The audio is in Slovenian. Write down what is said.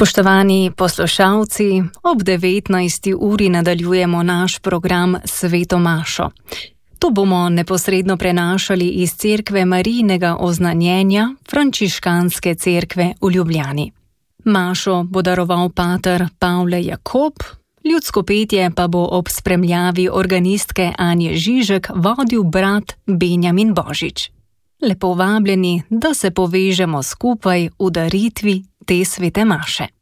Spoštovani poslušalci, ob 19. uri nadaljujemo naš program Sveto mašo. To bomo neposredno prenašali iz cerkve Marijinega oznanjenja Frančiškanske cerkve v Ljubljani. Mašo bo daroval pater Pavle Jakob, ljudsko petje pa bo ob spremljavi organistke Anje Žižek vodil brat Benjamin Božič. Lepo vabljeni, da se povežemo skupaj v daritvi te svete maše.